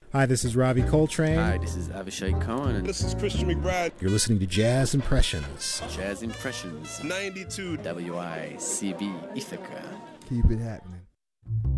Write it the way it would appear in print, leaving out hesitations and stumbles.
Hi, this is Ravi Coltrane. Hi, this is Avishai Cohen. This is Christian McBride. You're listening to Jazz Impressions. Jazz Impressions. 92 WICB Ithaca. Keep it happening.